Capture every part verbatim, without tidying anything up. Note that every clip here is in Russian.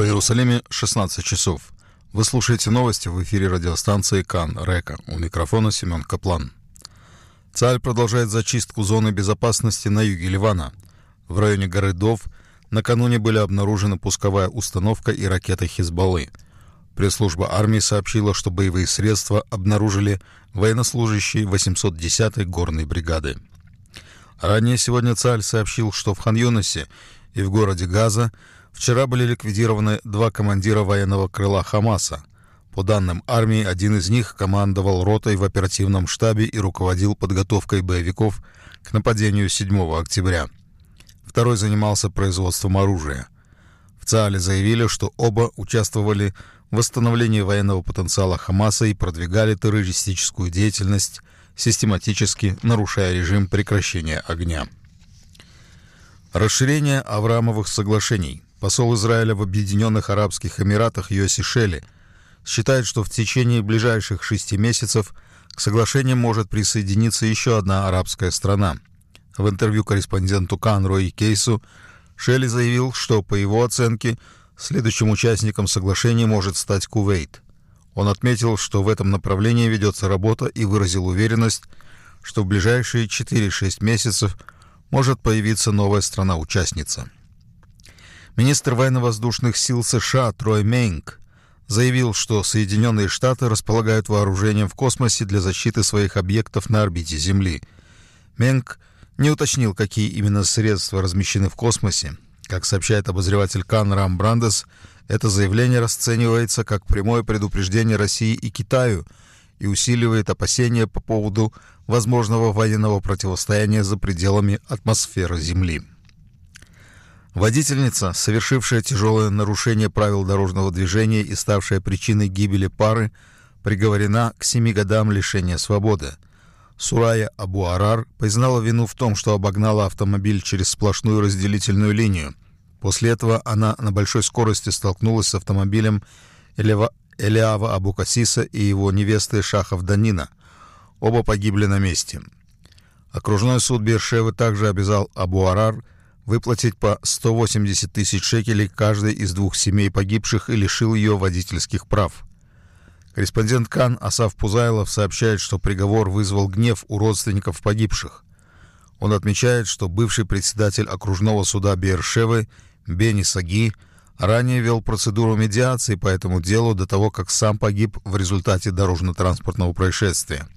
Иерусалиме шестнадцать часов. Вы слушаете новости в эфире радиостанции Кан Река. У микрофона Семен Каплан. Цааль продолжает зачистку зоны безопасности на юге Ливана. В районе горы Дов накануне были обнаружены пусковая установка и ракеты Хизбаллы. Пресс-служба армии сообщила, что боевые средства обнаружили военнослужащие восемьсот десятой горной бригады. Ранее сегодня Цааль сообщил, что в Хан-Юнисе и в городе Газа вчера были ликвидированы два командира военного крыла Хамаса. По данным армии, один из них командовал ротой в оперативном штабе и руководил подготовкой боевиков к нападению седьмого октября. Второй занимался производством оружия. В Цаале заявили, что оба участвовали в восстановлении военного потенциала Хамаса и продвигали террористическую деятельность, систематически нарушая режим прекращения огня. Расширение Авраамовых соглашений. Посол Израиля в Объединенных Арабских Эмиратах Йоси Шели считает, что в течение ближайших шести месяцев к соглашениям может присоединиться еще одна арабская страна. В интервью корреспонденту Кан Рои Кейсу Шели заявил, что, по его оценке, следующим участником соглашения может стать Кувейт. Он отметил, что в этом направлении ведется работа, и выразил уверенность, что в ближайшие четыре-шесть месяцев может появиться новая страна-участница. Министр военно-воздушных сил США Трой Мейнк заявил, что Соединенные Штаты располагают вооружением в космосе для защиты своих объектов на орбите Земли. Мейнк не уточнил, какие именно средства размещены в космосе. Как сообщает обозреватель Кан Рам Брандес, это заявление расценивается как прямое предупреждение России и Китаю и усиливает опасения по поводу возможного военного противостояния за пределами атмосферы Земли. Водительница, совершившая тяжелое нарушение правил дорожного движения и ставшая причиной гибели пары, приговорена к семи годам лишения свободы. Сурая Абу-Арар признала вину в том, что обогнала автомобиль через сплошную разделительную линию. После этого она на большой скорости столкнулась с автомобилем Элева, Элиава Абу-Касиса и его невесты Шахов Данина. Оба погибли на месте. Окружной суд Беэр-Шевы также обязал Абу-Арар выплатить по сто восемьдесят тысяч шекелей каждой из двух семей погибших и лишил ее водительских прав. Корреспондент Кан Асаф Пузайлов сообщает, что приговор вызвал гнев у родственников погибших. Он отмечает, что бывший председатель окружного суда Беэр-Шевы Бени Саги ранее вел процедуру медиации по этому делу до того, как сам погиб в результате дорожно-транспортного происшествия.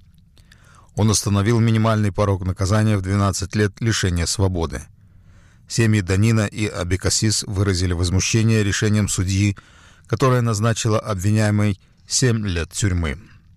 Он установил минимальный порог наказания в двенадцать лет лишения свободы. Семьи Данина и Абикасис выразили возмущение решением судьи, которое назначило обвиняемой семь лет тюрьмы.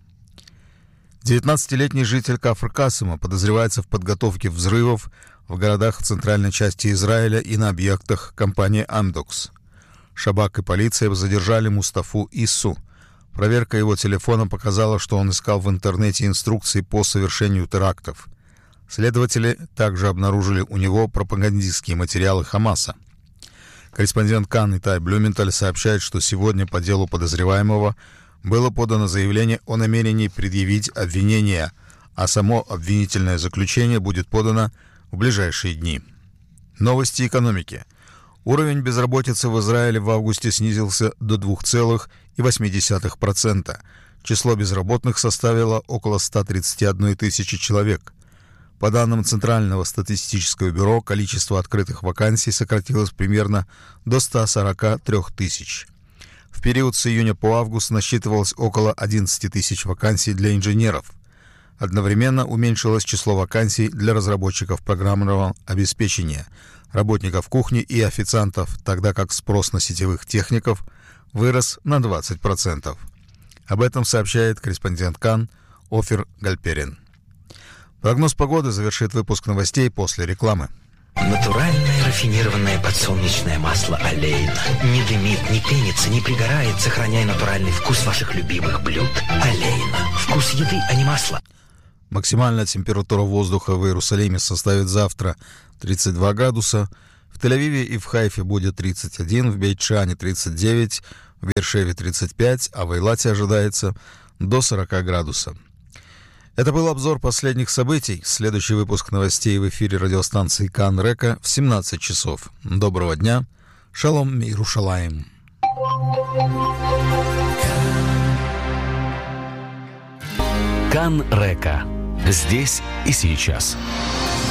девятнадцатилетний житель Кафр-Касыма подозревается в подготовке взрывов в городах в центральной части Израиля и на объектах компании «Амдокс». Шабак и полиция задержали Мустафу Иссу. Проверка его телефона показала, что он искал в интернете инструкции по совершению терактов. Следователи также обнаружили у него пропагандистские материалы Хамаса. Корреспондент Кан Итай Блюменталь сообщает, что сегодня по делу подозреваемого было подано заявление о намерении предъявить обвинение, а само обвинительное заключение будет подано в ближайшие дни. Новости экономики. Уровень безработицы в Израиле в августе снизился до два целых восемь десятых процента. Число безработных составило около ста тридцати одной тысячи человек. По данным Центрального статистического бюро, количество открытых вакансий сократилось примерно до ста сорока трёх тысяч. В период с июня по август насчитывалось около одиннадцати тысяч вакансий для инженеров. Одновременно уменьшилось число вакансий для разработчиков программного обеспечения, работников кухни и официантов, тогда как спрос на сетевых техников вырос на двадцать процентов. Об этом сообщает корреспондент Кан Офир Гальперин. Прогноз погоды завершит выпуск новостей после рекламы. Натуральное рафинированное подсолнечное масло Олейна. Не дымит, не пенится, не пригорает, сохраняя натуральный вкус ваших любимых блюд. Олейна. Вкус еды, а не масла. Максимальная температура воздуха в Иерусалиме составит завтра тридцать два градуса, в Тель-Авиве и в Хайфе будет тридцать один, в Бейт-Шане тридцать девять, в Беэр-Шеве тридцать пять, а в Эйлате ожидается до сорока градусов. Это был обзор последних событий. Следующий выпуск новостей в эфире радиостанции Кан Река в семнадцать часов. Доброго дня. Шалом Иерушалаим. Кан Река. Здесь и сейчас.